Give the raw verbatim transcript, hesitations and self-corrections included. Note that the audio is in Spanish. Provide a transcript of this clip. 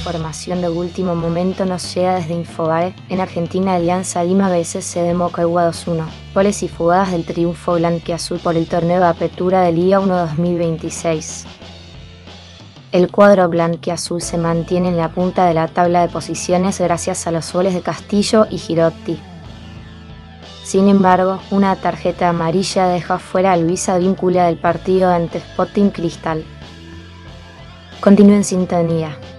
información de último momento nos llega desde Infobae. En Argentina Alianza Lima B C C de Moquegua dos uno. Goles y jugadas del triunfo blanquiazul por el torneo de apertura de Liga uno dos mil veintiséis. El cuadro blanquiazul se mantiene en la punta de la tabla de posiciones gracias a los goles de Castillo y Girotti. Sin embargo, una tarjeta amarilla deja fuera a Luis Advíncula del partido ante Sporting Cristal. Continúe en sintonía.